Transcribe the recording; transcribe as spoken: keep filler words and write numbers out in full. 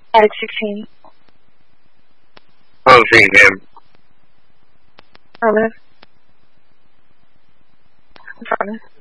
Alex sixteen. I don't see him. Hello. I'm sorry.